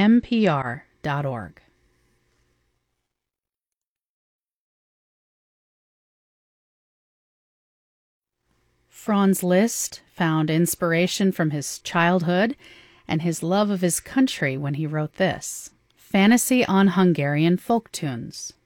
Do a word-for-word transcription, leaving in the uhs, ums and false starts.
n p r dot org. Franz Liszt found inspiration from his childhood and his love of his country when he wrote this, Fantasy on Hungarian Folk Tunes.